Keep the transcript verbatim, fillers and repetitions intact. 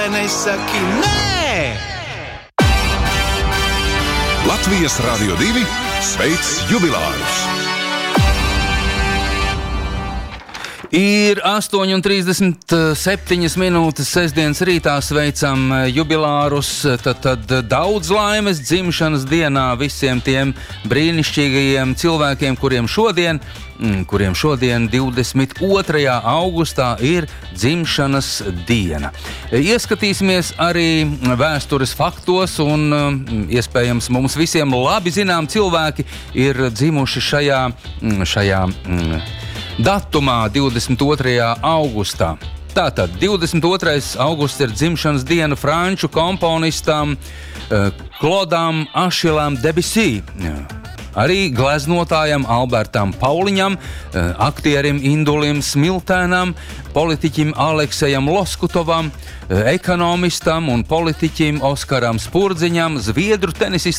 Nesaki nē! Latvijas Radio divi sveic jubilārus! Ir astoņi un trīsdesmit septiņas minūtes sestdienas rītā, sveicam jubilārus, tad, tad daudz laimes dzimšanas dienā visiem tiem brīnišķīgajiem cilvēkiem, kuriem šodien, kuriem šodien divdesmit otrajā augustā ir dzimšanas diena. Ieskatīsimies arī vēstures faktos un iespējams mums visiem labi zinām cilvēki ir dzimuši šajā, šajā datumā divdesmit otrajā augustā. Tātad divdesmit otrais augusts ir dzimšanas diena franču komponistam Klodam Ašilam Debussy, arī gleznotājam Albertam Pauliņam, aktierim Indulim Smiltēnam, politiķim Aleksejam Loskutovam, ekonomistam un politiķim Oskaram Spurdziņam, zviedru tenisistam